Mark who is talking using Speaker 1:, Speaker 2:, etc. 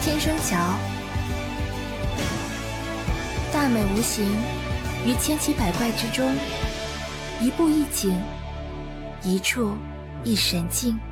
Speaker 1: 金声桥，大美无形于千奇百怪之中，一步一景，一处一神境。